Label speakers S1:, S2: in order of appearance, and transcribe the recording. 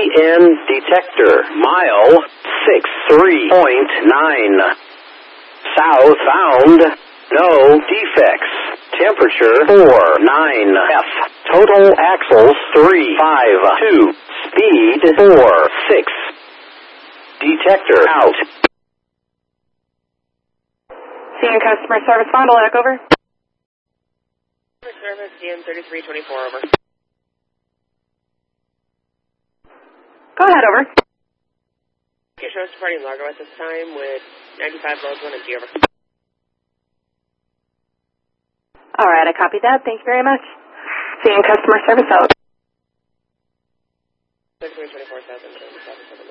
S1: PN detector, mile 63.9. Southbound, no defects. Temperature 49F. Total axles 352. Speed 46. Detector out.
S2: CN customer service, Fond du Lac, over.
S3: Service, CN 3324, over.
S2: Go ahead, over.
S3: Okay, show us departing Largo at this time with 95 loads, 1 empty, over.
S2: All right, I copied that. Thank you very much. CN customer service out.
S3: 3324, 777.